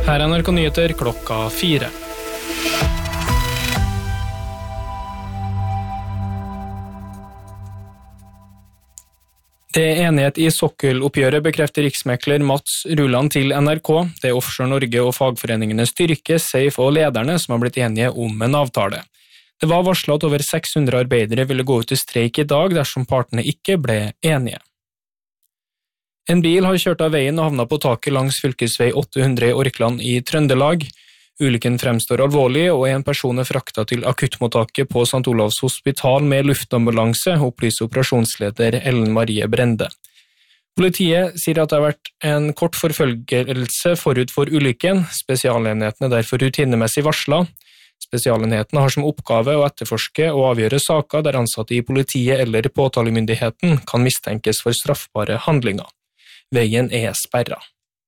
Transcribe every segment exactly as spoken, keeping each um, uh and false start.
Her er N R K Nyheter klokka fire. Det er enighet i sokkeloppgjøret, bekrefter riksmekler Mats Ruland til N R K. Det er Offshore Norge og fagforeningene Styrke, Safe og lederne som har blitt enige om en avtale. Det var varslet at over seks hundre arbeidere ville gå ut i streik i dag dersom partene ikke ble enige. En bil har kjørt av veien og havnet på taket langs fylkesvei åtte hundre i Orkland i Trøndelag. Ulykken fremstår alvorlig, og en person er fraktet til akuttmottaket på Sankt Olavs hospital med luftambulanse, opplyser operasjonsleder Ellen Marie Brende. Politiet sier at det har vært en kort forfølgelse forut for ulykken. Spesialenhetene er derfor rutinemessig varslet. Spesialenhetene har som oppgave å etterforske og avgjøre saker der ansatte i politiet eller påtalemyndigheten kan mistenkes for straffbare handlinger. Veien er sperret.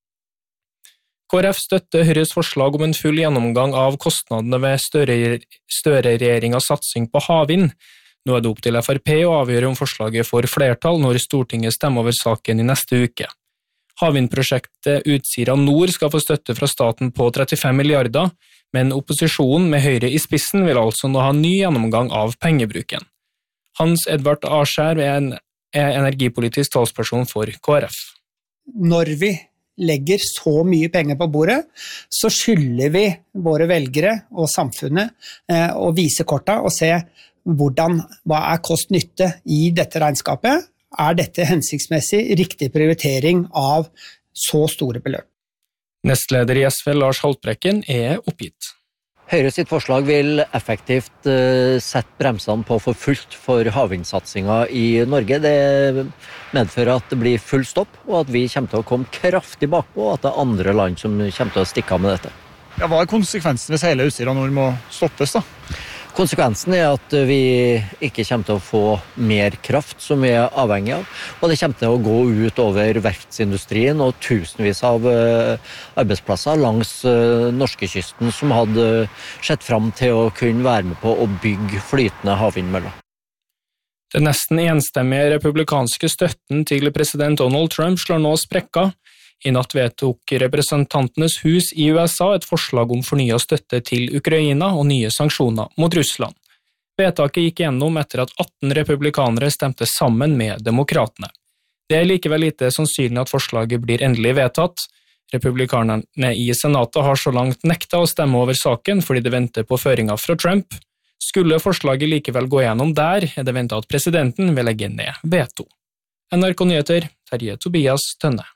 K R F støtter Høyres forslag om en full gjennomgang av kostnadene ved Støre-regjeringens satsing på havvind. Nå er det opp til F R P å avgjøre om forslaget får flertall når Stortinget stemmer over saken i neste uke. Havvindprosjektet Utsira Nord skal få støtte fra staten på trettifem milliarder, men opposisjonen med Høyre i spissen vil altså nå ha ny gjennomgang av pengebruken. Hans Edvard Askjær er, en, er energipolitisk talsperson for K R F. Når vi legger så mye penger på bordet, så skylder vi våre velgere og samfunnet eh, å vise korta og se hvordan, hva er kost-nytte i dette regnskapet. Er dette hensiktsmessig riktig prioritering av så store beløp? Nestleder i S V, Lars Haltbrekken, er oppgitt. Høyre sitt forslag vil effektivt uh, sette bremsene på for fullt for havvindsatsingen i Norge. Det medfører at det blir full stopp, og at vi kommer til å komme kraftig bakpå, og at det er andre land som kommer til å stikke av med dette. Ja, hva er konsekvensen hvis hele Utsira Nord må stoppes da? Konsekvensen er at vi ikke kommer til å få mer kraft som vi er avhengig av, og det kommer til å gå ut over verftsindustrien og tusenvis av arbeidsplasser langs norskekysten som hadde sett fram til å kunne være med på å bygge flytende havvindmøller. Den nesten enstemmige republikanske støtten til president Donald Trump slår nå sprekker. I natt vedtok representantenes hus i U S A et forslag om fornyet støtte til Ukraina og nye sanksjoner mot Russland. Vedtaket gikk gjennom etter at atten republikanere stemte sammen med demokratene. Det er likevel lite sannsynlig at forslaget blir endelig vedtatt. Republikanerne i senatet har så langt nektet å stemme over saken fordi de venter på føringer fra Trump. Skulle forslaget likevel gå gjennom der, er det ventet at presidenten vil legge ned veto. N R K Nyheter, Terje Tobias Tønne.